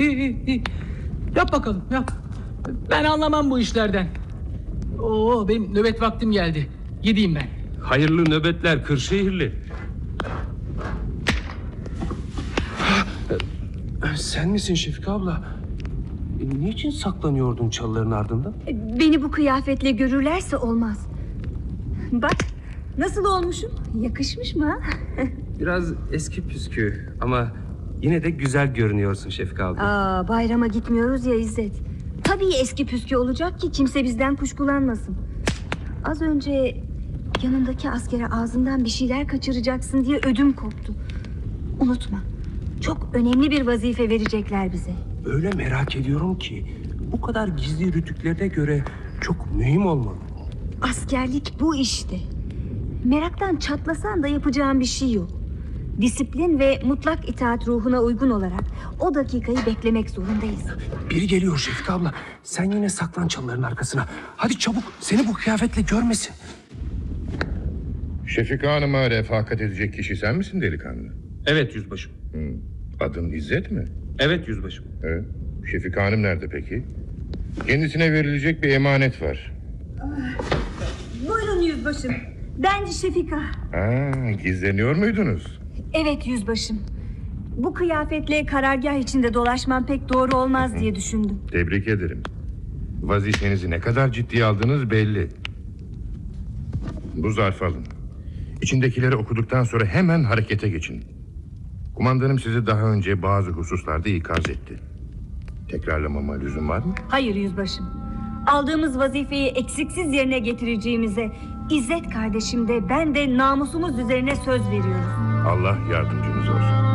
Yap bakalım, yap. Ben anlamam bu işlerden. Oo, benim nöbet vaktim geldi. Gideyim ben. Hayırlı nöbetler Kırşehirli. Sen misin Şefika abla? Niçin saklanıyordun çalıların ardında? Beni bu kıyafetle görürlerse olmaz. Bak nasıl olmuşum? Yakışmış mı ha? Biraz eski püskü ama yine de güzel görünüyorsun Şefika abla. Bayrama gitmiyoruz ya İzzet. Tabii eski püskü olacak ki kimse bizden kuşkulanmasın. Az önce yanındaki askere ağzından bir şeyler kaçıracaksın diye ödüm koptu. Unutma, çok önemli bir vazife verecekler bize. Öyle merak ediyorum ki bu kadar gizli rütüklerine göre çok mühim olmalı. Askerlik bu işte. Meraktan çatlasan da yapacağın bir şey yok. Disiplin ve mutlak itaat ruhuna uygun olarak o dakikayı beklemek zorundayız. Biri geliyor Şefika abla. Sen yine saklan çalıların arkasına. Hadi çabuk, seni bu kıyafetle görmesin. Şefika Hanım'a refakat edecek kişi sen misin delikanlı? Evet yüzbaşım. Adın İzzet mi? Evet yüzbaşım. Evet. Şefika Hanım nerede peki? Kendisine verilecek bir emanet var. Buyurun yüzbaşım. Ben Şefika. Gizleniyor muydunuz? Evet yüzbaşım. Bu kıyafetle karargah içinde dolaşmam pek doğru olmaz diye düşündüm. Tebrik ederim. Vazifenizi ne kadar ciddiye aldığınız belli. Bu zarfı alın. İçindekileri okuduktan sonra hemen harekete geçin. Kumandanım sizi daha önce bazı hususlarda ikaz etti. Tekrarlamama lüzum var mı? Hayır yüzbaşım. Aldığımız vazifeyi eksiksiz yerine getireceğimize İzzet kardeşim de ben de namusumuz üzerine söz veriyoruz. Allah yardımcınız olsun.